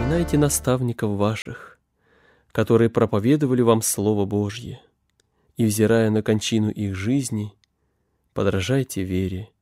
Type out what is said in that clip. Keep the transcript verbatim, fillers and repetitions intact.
Поминайте наставников ваших, которые проповедовали вам Слово Божье, и, взирая на кончину их жизни, подражайте вере